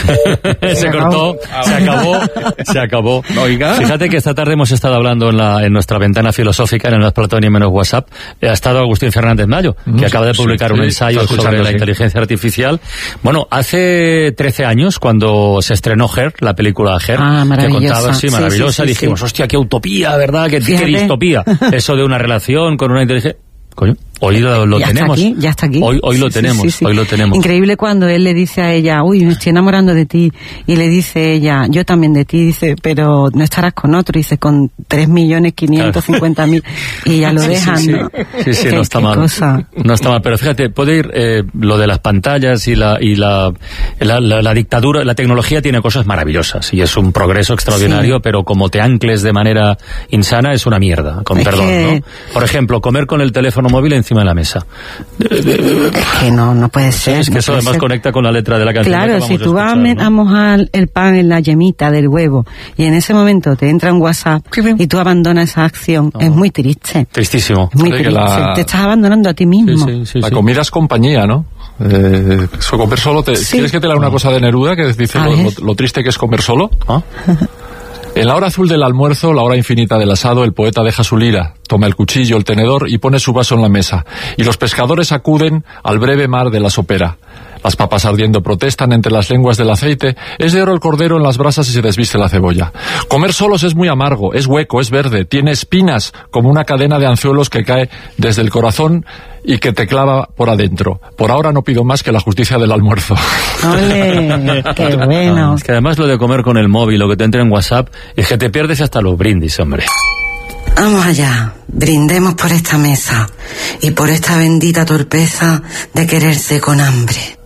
Se cortó, se acabó. Oiga. Fíjate que esta tarde hemos estado hablando en nuestra ventana filosófica, en el Más Platón y Menos WhatsApp, ha estado Agustín Fernández Mayo, que acaba de publicar un ensayo sobre la inteligencia artificial. Bueno, hace 13 años, cuando se estrenó Her, la película Her, que contaba, maravillosa, dijimos, hostia, qué utopía, ¿verdad? Qué distopía. Eso de una relación con una inteligencia... Coño, hoy lo tenemos. Ya está aquí. Hoy lo tenemos, hoy lo tenemos. Increíble cuando él le dice a ella, uy, me estoy enamorando de ti, y le dice ella, yo también de ti, dice, pero no estarás con otro, dice, con 3.550.000, y ella lo dejan, ¿no? Sí, no está mal. No está mal, pero fíjate, puede ir lo de las pantallas y la dictadura, la tecnología tiene cosas maravillosas, y es un progreso extraordinario, pero como te ancles de manera insana, es una mierda, con perdón, ¿no? Por ejemplo, comer con el teléfono móvil encima de la mesa. Es que no puede ser. Es que eso además conecta con la letra de la canción. Claro, si tú vas a mojar el pan en la yemita del huevo y en ese momento te entra un WhatsApp y tú abandonas esa acción, es muy triste. Tristísimo. Es muy triste. Te estás abandonando a ti mismo. La comida es compañía, ¿no? Comer solo ¿Quieres que te lea una cosa de Neruda que dice lo triste que es comer solo? En la hora azul del almuerzo, la hora infinita del asado, el poeta deja su lira, toma el cuchillo, el tenedor y pone su vaso en la mesa. Y los pescadores acuden al breve mar de la sopera. Las papas ardiendo protestan entre las lenguas del aceite. Es de oro el cordero en las brasas y se desviste la cebolla. Comer solos es muy amargo, es hueco, es verde, tiene espinas como una cadena de anzuelos que cae desde el corazón y que te clava por adentro. Por ahora no pido más que la justicia del almuerzo. ¡Ole! ¡Qué bueno! Es que además lo de comer con el móvil, lo que te entra en WhatsApp, es que te pierdes hasta los brindis, hombre. Vamos allá, brindemos por esta mesa y por esta bendita torpeza de quererse con hambre.